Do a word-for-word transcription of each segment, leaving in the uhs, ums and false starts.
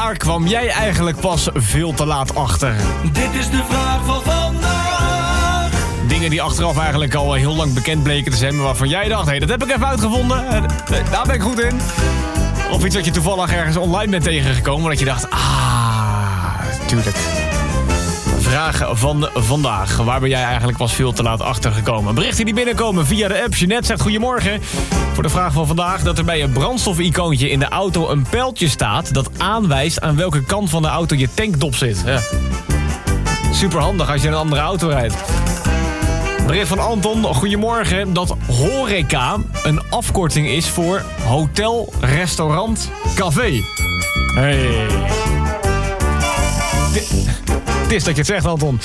Waar kwam jij eigenlijk pas veel te laat achter? Dit is de vraag van vandaag. Dingen die achteraf eigenlijk al heel lang bekend bleken te zijn, maar waarvan jij dacht, hé, hey, dat heb ik even uitgevonden. Eh, Daar ben ik goed in. Of iets dat je toevallig ergens online bent tegengekomen, dat je dacht, ah, tuurlijk. Vraag van vandaag. Waar ben jij eigenlijk pas veel te laat achtergekomen? Berichten die binnenkomen via de app. Jeanette zegt goedemorgen. Voor de vraag van vandaag dat er bij een brandstoficoontje in de auto een pijltje staat dat aanwijst aan welke kant van de auto je tankdop zit. Ja. Super handig als je in een andere auto rijdt. Bericht van Anton. Goedemorgen. Dat horeca een afkorting is voor hotel, restaurant, café. Hey. Het is dat je het zegt, Anton.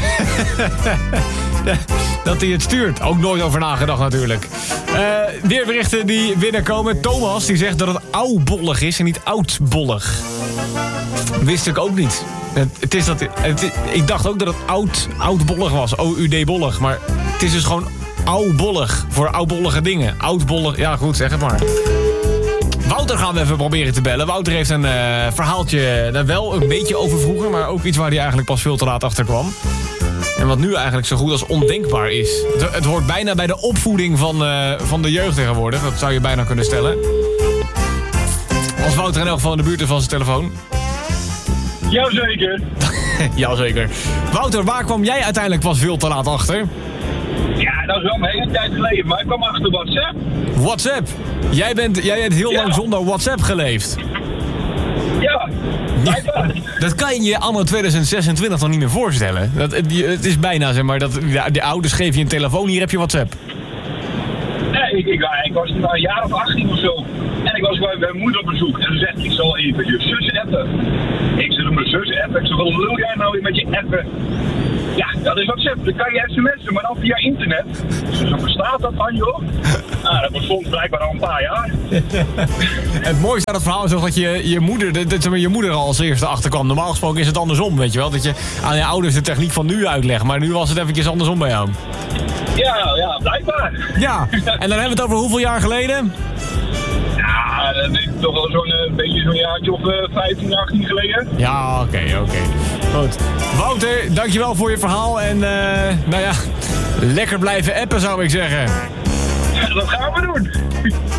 Dat hij het stuurt. Ook nooit over nagedacht natuurlijk. Uh, weer berichten die binnenkomen. Thomas die zegt dat het oudbollig is en niet oudbollig. Wist ik ook niet. Het, het is dat, het, ik dacht ook dat het oud, oudbollig was. O U D-bollig. Maar het is dus gewoon oudbollig. Voor oudbollige dingen. Oudbollig. Ja goed, zeg het maar. Wouter gaan we even proberen te bellen. Wouter heeft een uh, verhaaltje, uh, wel een beetje over vroeger, maar ook iets waar hij eigenlijk pas veel te laat achter kwam. En wat nu eigenlijk zo goed als ondenkbaar is. Het, het hoort bijna bij de opvoeding van, uh, van de jeugd tegenwoordig. Dat zou je bijna kunnen stellen. Als Wouter in elk geval in de buurt is van zijn telefoon. Jazeker. Jazeker. Wouter, waar kwam jij uiteindelijk pas veel te laat achter? Ja, dat is wel een hele tijd geleden, maar ik kwam achter WhatsApp. WhatsApp? Jij bent, jij hebt heel Ja. lang zonder WhatsApp geleefd. Ja, blijkbaar. Dat kan je je anno tweeduizend zesentwintig nog niet meer voorstellen. Dat, het, het is bijna, zeg maar, dat ja, de ouders geven je een telefoon, hier heb je WhatsApp. Nee, ik, ik, ik was toen een jaar of achttien of zo. En ik was bij mijn moeder op bezoek. En ze zegt, ik zal even je zus appen. Ik zit op mijn zus appen. Ik zeg, wat lul jij nou weer met je appen? Ja, dat is WhatsApp. Dan kan je sms'en, maar dan via internet. Dus zo bestaat dat van, joh. Nou, dat bestond blijkbaar al een paar jaar. Het mooiste aan het verhaal is toch dat je, je, moeder, dat, dat je moeder al als eerste achterkwam. Normaal gesproken is het andersom, weet je wel. Dat je aan je ouders de techniek van nu uitlegt. Maar nu was het eventjes andersom bij jou. Ja, ja, blijkbaar. Ja, en dan hebben we het over hoeveel jaar geleden? Ja, dat is toch wel zo'n uh, beetje zo'n jaartje of uh, vijftien, achttien geleden. Ja, oké, okay, oké. Okay. Goed. Wouter, dankjewel voor je verhaal. En uh, nou ja, lekker blijven appen zou ik zeggen. Dat gaan we doen.